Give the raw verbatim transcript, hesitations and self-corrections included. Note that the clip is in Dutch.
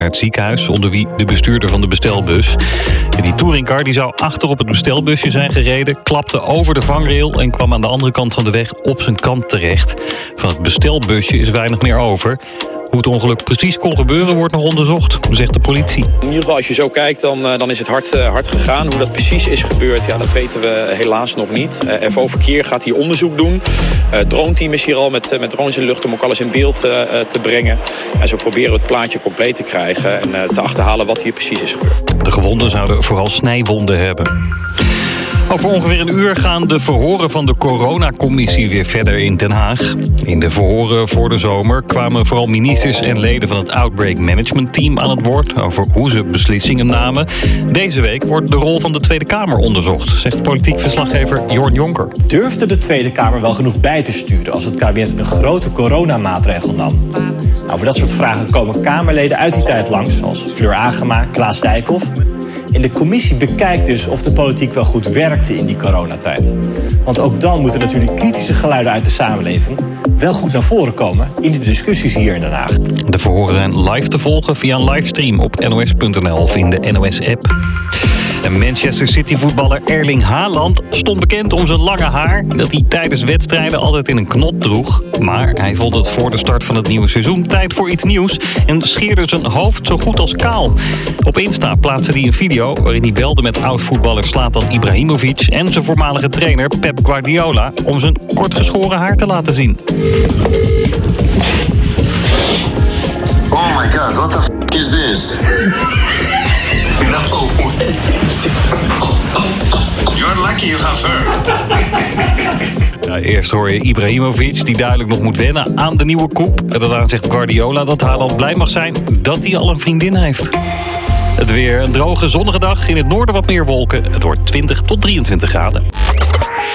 Het ziekenhuis, onder wie de bestuurder van de bestelbus. En die touringcar die zou achter op het bestelbusje zijn gereden, klapte over de vangrail en kwam aan de andere kant van de weg op zijn kant terecht. Van het bestelbusje is weinig meer over. Hoe het ongeluk precies kon gebeuren wordt nog onderzocht, zegt de politie. In ieder geval als je zo kijkt, dan, dan is het hard, uh, hard gegaan. Hoe dat precies is gebeurd, ja, dat weten we helaas nog niet. Uh, R V O Verkeer gaat hier onderzoek doen. Uh, het droneteam is hier al met, uh, met drones in de lucht om ook alles in beeld uh, te brengen. En zo proberen we het plaatje compleet te krijgen en uh, te achterhalen wat hier precies is gebeurd. De gewonden zouden vooral snijwonden hebben. Over ongeveer een uur gaan de verhoren van de coronacommissie weer verder in Den Haag. In de verhoren voor de zomer kwamen vooral ministers en leden van het Outbreak Management Team aan het woord over hoe ze beslissingen namen. Deze week wordt de rol van de Tweede Kamer onderzocht, zegt politiek verslaggever Jorn Jonker. Durfde de Tweede Kamer wel genoeg bij te sturen als het kabinet een grote coronamaatregel nam? Nou, voor dat soort vragen komen Kamerleden uit die tijd langs, zoals Fleur Agema, Klaas Dijkhoff. En de commissie bekijkt dus of de politiek wel goed werkte in die coronatijd. Want ook dan moeten natuurlijk kritische geluiden uit de samenleving wel goed naar voren komen in de discussies hier in Den Haag. De verhoren zijn live te volgen via een livestream op N O S punt N L of in de N O S-app. En Manchester City-voetballer Erling Haaland stond bekend om zijn lange haar, dat hij tijdens wedstrijden altijd in een knot droeg. Maar hij vond het voor de start van het nieuwe seizoen tijd voor iets nieuws en scheerde zijn hoofd zo goed als kaal. Op Insta plaatste hij een video waarin hij belde met oud-voetballer Zlatan Ibrahimovic en zijn voormalige trainer Pep Guardiola om zijn kortgeschoren haar te laten zien. Oh my god, what the f*** is this? No. You're lucky you have her. Ja, eerst hoor je Ibrahimovic, die duidelijk nog moet wennen aan de nieuwe koep. En daarna zegt Guardiola dat Haaland blij mag zijn dat hij al een vriendin heeft. Het weer, een droge, zonnige dag. In het noorden wat meer wolken. Het wordt twintig tot drieëntwintig graden.